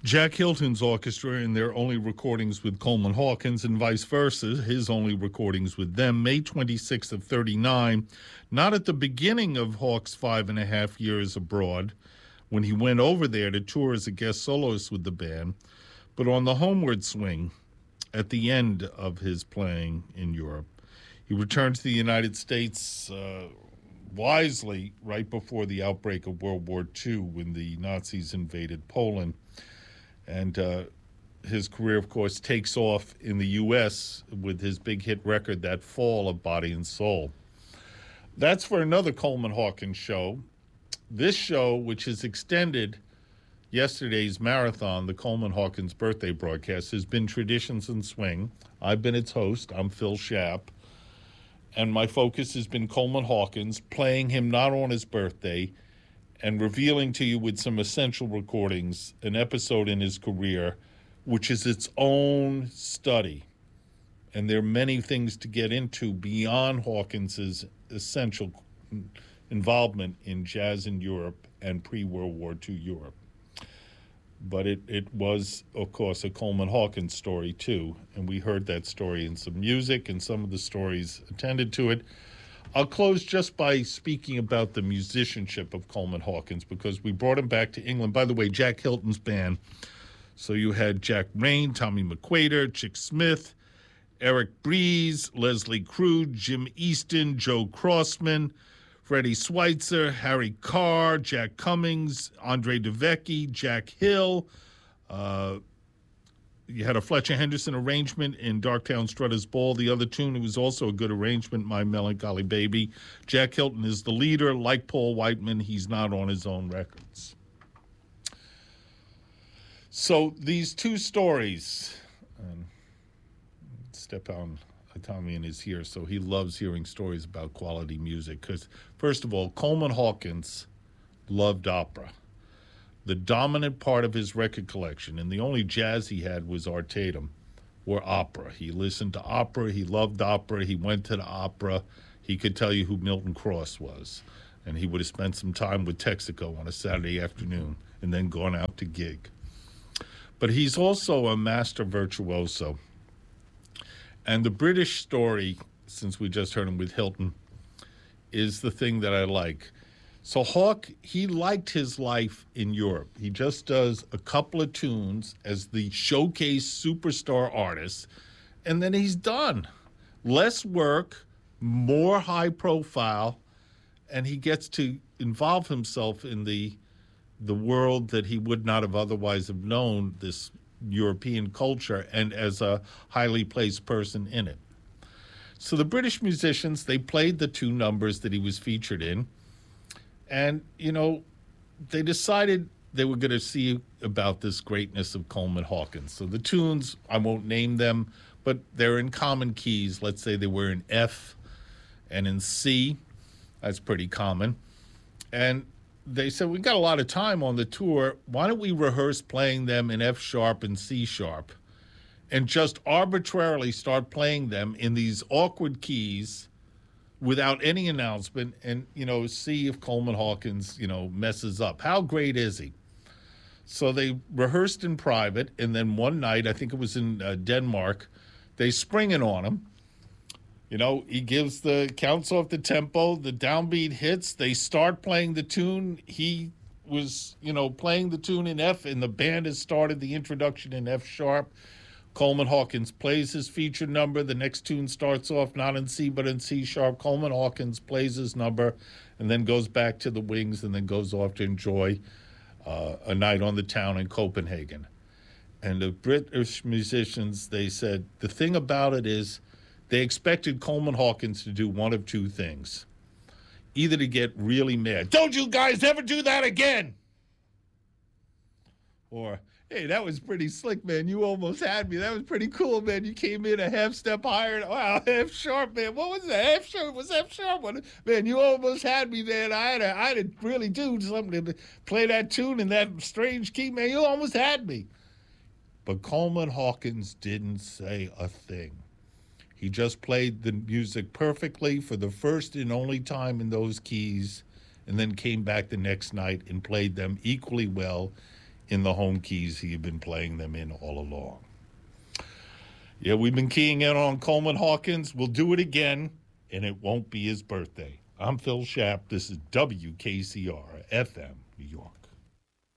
Jack Hilton's orchestra in their only recordings with Coleman Hawkins and vice versa, his only recordings with them, May 26th of 39, not at the beginning of Hawk's 5.5 years abroad, when he went over there to tour as a guest soloist with the band, but on the homeward swing at the end of his playing in Europe. He returned to the United States wisely right before the outbreak of World War II when the Nazis invaded Poland. And his career, of course, takes off in the U.S. with his big hit record that fall of Body and Soul. That's for another Coleman Hawkins show. This show, which has extended yesterday's marathon, the Coleman Hawkins birthday broadcast, has been Traditions in Swing. I've been its host. I'm Phil Schaap. And my focus has been Coleman Hawkins, playing him not on his birthday, and revealing to you with some essential recordings an episode in his career, which is its own study. And there are many things to get into beyond Hawkins's essential involvement in jazz in Europe and pre-World War II Europe. But it was, of course, a Coleman Hawkins story, too. And we heard that story in some music and some of the stories attended to it. I'll close just by speaking about the musicianship of Coleman Hawkins, because we brought him back to England. By the way, Jack Hilton's band. So you had Jack Rain, Tommy McQuader, Chick Smith, Eric Breeze, Leslie Crew, Jim Easton, Joe Crossman, Freddie Schweitzer, Harry Carr, Jack Cummings, Andre DeVecchi, Jack Hill. You had a Fletcher Henderson arrangement in Darktown Strutter's Ball. The other tune, it was also a good arrangement, My Melancholy Baby. Jack Hilton is the leader. Like Paul Whiteman, he's not on his own records. So these two stories, step on Tommy in his here, so he loves hearing stories about quality music. Because, first of all, Coleman Hawkins loved opera. The dominant part of his record collection, and the only jazz he had was Art Tatum, were opera. He listened to opera. He loved opera. He went to the opera. He could tell you who Milton Cross was. And he would have spent some time with Texaco on a Saturday afternoon and then gone out to gig. But he's also a master virtuoso. And the British story, since we just heard him with Hilton, is the thing that I like. So Hawk, he liked his life in Europe. He just does a couple of tunes as the showcase superstar artist, and then he's done. Less work, more high profile, and he gets to involve himself in the world that he would not have otherwise have known, this European culture, and as a highly placed person in it. So the British musicians, they played the two numbers that he was featured in, and, they decided they were going to see about this greatness of Coleman Hawkins. So the tunes, I won't name them, but they're in common keys. Let's say they were in F and in C. That's pretty common. And they said, we got a lot of time on the tour. Why don't we rehearse playing them in F sharp and C sharp and just arbitrarily start playing them in these awkward keys without any announcement and, see if Coleman Hawkins, messes up. How great is he? So they rehearsed in private, and then one night, I think it was in Denmark, they spring it on him. He gives counts off the tempo, the downbeat hits, they start playing the tune. He was, playing the tune in F, and the band has started the introduction in F sharp. Coleman Hawkins plays his featured number. The next tune starts off not in C, but in C sharp. Coleman Hawkins plays his number and then goes back to the wings and then goes off to enjoy a night on the town in Copenhagen. And the British musicians, they said, the thing about it is they expected Coleman Hawkins to do one of two things. Either to get really mad, don't you guys ever do that again! Or, hey, that was pretty slick, man. You almost had me. That was pretty cool, man. You came in a half step higher. Wow, F sharp, man. What was that? F sharp? Was F sharp? Man, you almost had me, man. I had to really do something to play that tune in that strange key, man. You almost had me. But Coleman Hawkins didn't say a thing. He just played the music perfectly for the first and only time in those keys, and then came back the next night and played them equally well in the home keys he had been playing them in all along. Yeah, we've been keying in on Coleman Hawkins. We'll do it again, and it won't be his birthday. I'm Phil Schaap. This is WKCR FM, New York.